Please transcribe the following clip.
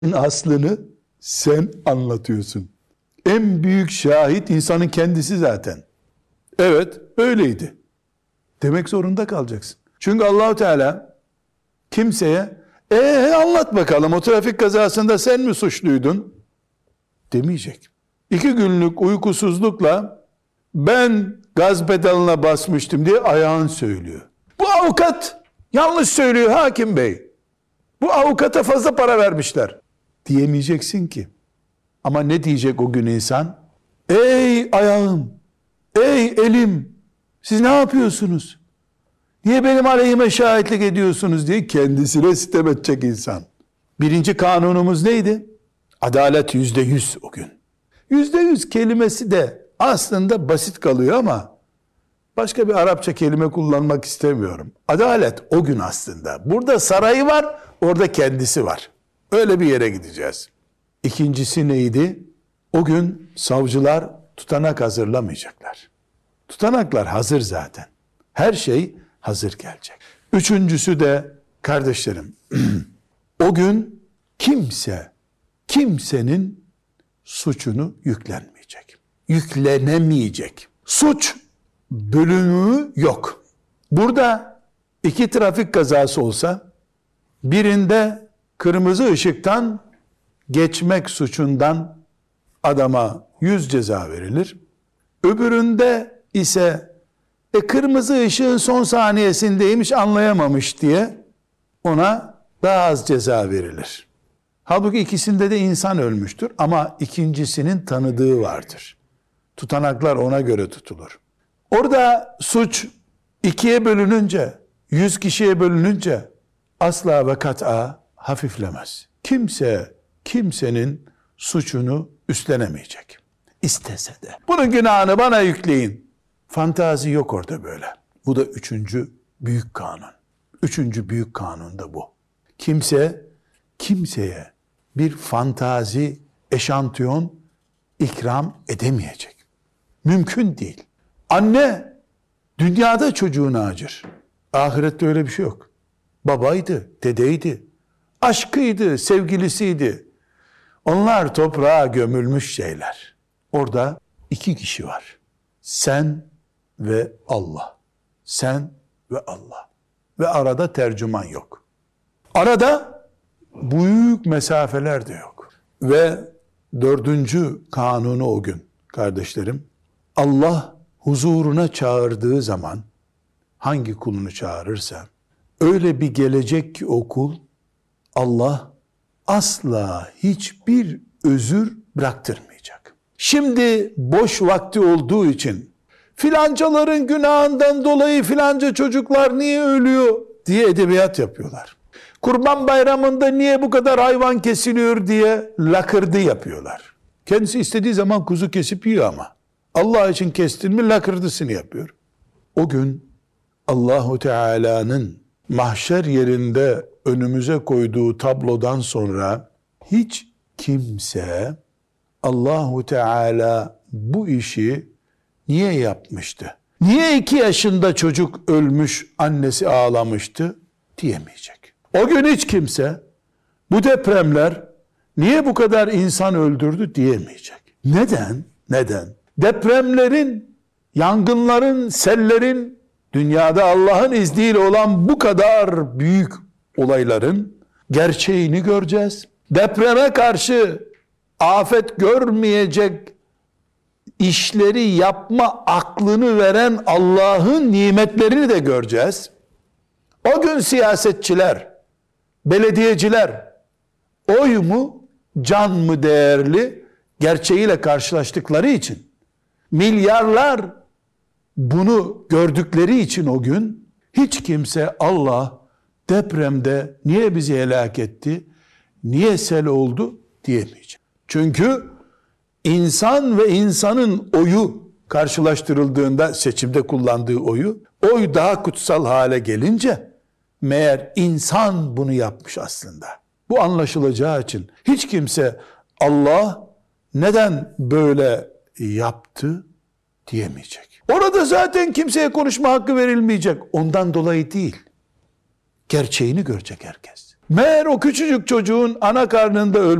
aslını sen anlatıyorsun. En büyük şahit insanın kendisi zaten. Evet, öyleydi demek zorunda kalacaksın. Çünkü Allahu Teala kimseye anlat bakalım o trafik kazasında sen mi suçluydun demeyecek. 2 günlük uykusuzlukla ben gaz pedalına basmıştım diye ayağın söylüyor. Bu avukat yanlış söylüyor hakim bey. Bu avukata fazla para vermişler diyemeyeceksin ki. Ama ne diyecek o gün insan? Ey ayağım, ey elim, siz ne yapıyorsunuz? Niye benim aleyhime şahitlik ediyorsunuz diye kendisine sitem edecek insan. Birinci kanunumuz neydi? Adalet %100 o gün. %100 kelimesi de aslında basit kalıyor ama başka bir Arapça kelime kullanmak istemiyorum. Adalet o gün aslında. Burada sarayı var, orada kendisi var. Öyle bir yere gideceğiz. İkincisi neydi? O gün savcılar tutanak hazırlamayacaklar. Tutanaklar hazır zaten. Her şey hazır gelecek. Üçüncüsü de kardeşlerim, o gün kimsenin suçunu yüklenmeyecek. Yüklenemeyecek. Suç bölümü yok. Burada 2 trafik kazası olsa, birinde kırmızı ışıktan geçmek suçundan adama 100 ceza verilir. Öbüründe ise kırmızı ışığın son saniyesindeymiş anlayamamış diye ona daha az ceza verilir. Halbuki ikisinde de insan ölmüştür ama ikincisinin tanıdığı vardır. Tutanaklar ona göre tutulur. Orada suç 2'ye bölününce, 100 kişiye bölününce asla ve kat'a hafiflemez. Kimsenin suçunu üstlenemeyecek. İstese de. Bunun günahını bana yükleyin. Fantazi yok orada böyle. Bu da 3. büyük kanun. 3. büyük kanun da bu. Kimseye bir fantazi, eşantiyon ikram edemeyecek. Mümkün değil. Anne dünyada çocuğunu acır. Ahirette öyle bir şey yok. Babaydı, dedeydi, aşkıydı, sevgilisiydi. Onlar toprağa gömülmüş şeyler. Orada 2 kişi var. Sen ve Allah. Sen ve Allah. Ve arada tercüman yok. Arada büyük mesafeler de yok. Ve 4. kanunu o gün kardeşlerim. Allah huzuruna çağırdığı zaman hangi kulunu çağırırsa öyle bir gelecek ki o kul Allah asla hiçbir özür bıraktırmayacak. Şimdi boş vakti olduğu için filancaların günahından dolayı filanca çocuklar niye ölüyor diye edebiyat yapıyorlar. Kurban Bayramı'nda niye bu kadar hayvan kesiliyor diye lakırdı yapıyorlar. Kendisi istediği zaman kuzu kesip yiyor ama Allah için kestin mi lakırdısını yapıyor. O gün Allahu Teala'nın mahşer yerinde önümüze koyduğu tablodan sonra hiç kimse Allahu Teala bu işi niye yapmıştı? Niye 2 yaşında çocuk ölmüş, annesi ağlamıştı diyemeyecek. O gün hiç kimse bu depremler niye bu kadar insan öldürdü diyemeyecek. Neden? Depremlerin, yangınların, sellerin, dünyada Allah'ın izniyle olan bu kadar büyük olayların gerçeğini göreceğiz. Depreme karşı afet görmeyecek işleri yapma aklını veren Allah'ın nimetlerini de göreceğiz. O gün siyasetçiler, belediyeciler oy mu, can mı değerli gerçeğiyle karşılaştıkları için, milyarlar bunu gördükleri için o gün hiç kimse Allah depremde niye bizi helak etti, niye sel oldu diyemeyecek. Çünkü insan ve insanın oyu karşılaştırıldığında, seçimde kullandığı oy daha kutsal hale gelince meğer insan bunu yapmış aslında. Bu anlaşılacağı için hiç kimse Allah neden böyle yaptı diyemeyecek. Orada zaten kimseye konuşma hakkı verilmeyecek. Ondan dolayı değil. Gerçeğini görecek herkes. Meğer o küçücük çocuğun ana karnında